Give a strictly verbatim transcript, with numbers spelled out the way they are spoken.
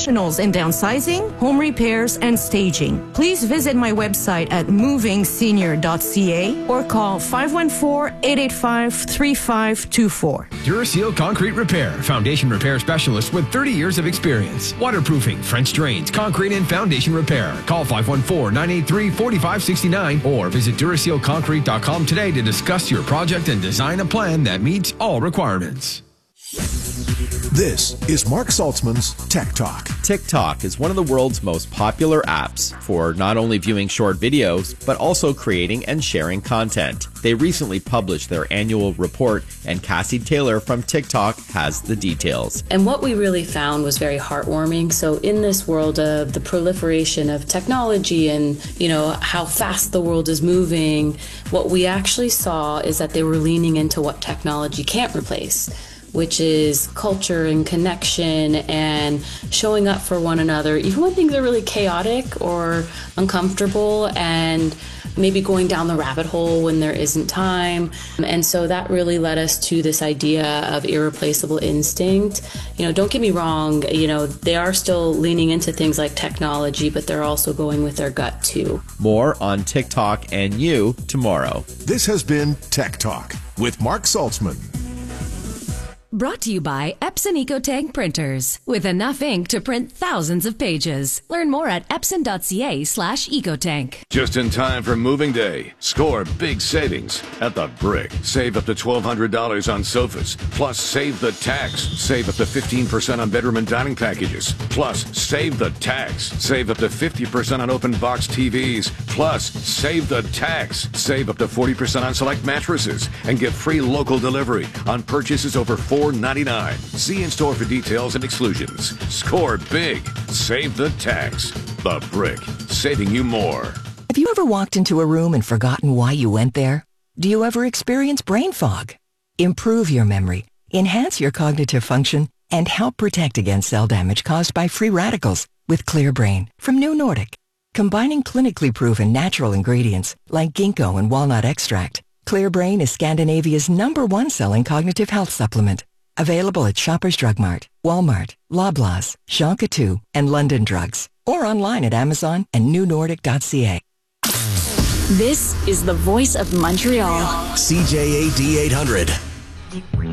professionals in downsizing, home repairs, and staging. Please visit my website at moving senior dot c a or call five one four, eight eight five, three five two four. Duraseal Concrete Repair, foundation repair specialist with thirty years of experience. Waterproofing, French drains, concrete and foundation repair. Call five one four, nine eight three, four five six nine or visit duraseal concrete dot com today to discuss your project and design a plan that meets all requirements. This is Mark Saltzman's Tech Talk. TikTok is one of the world's most popular apps for not only viewing short videos, but also creating and sharing content. They recently published their annual report, and Cassie Taylor from TikTok has the details. And what we really found was very heartwarming. So in this world of the proliferation of technology and, you know, how fast the world is moving, what we actually saw is that they were leaning into what technology can't replace, which is culture and connection and showing up for one another, even when things are really chaotic or uncomfortable, and maybe going down the rabbit hole when there isn't time. And so that really led us to this idea of irreplaceable instinct. You know, don't get me wrong, you know, they are still leaning into things like technology, but they're also going with their gut too. More on TikTok and you tomorrow. This has been Tech Talk with Mark Saltzman. Brought to you by Epson EcoTank printers. With enough ink to print thousands of pages. Learn more at epson dot c a slash ecotank. Just in time for moving day. Score big savings at The Brick. Save up to twelve hundred dollars on sofas. Plus, save the tax. Save up to fifteen percent on bedroom and dining packages. Plus, save the tax. Save up to fifty percent on open box T Vs. Plus, save the tax. Save up to forty percent on select mattresses. And get free local delivery on purchases over four ninety-nine. See in store for details and exclusions. Score big. Save the tax. The Brick. Saving you more. Have you ever walked into a room and forgotten why you went there? Do you ever experience brain fog? Improve your memory, enhance your cognitive function, and help protect against cell damage caused by free radicals with Clear Brain from New Nordic. Combining clinically proven natural ingredients like ginkgo and walnut extract, Clear Brain is Scandinavia's number one selling cognitive health supplement. Available at Shoppers Drug Mart, Walmart, Loblaws, Shonka two, and London Drugs. Or online at Amazon and new nordic dot c a. This is the voice of Montreal. C J A D eight hundred.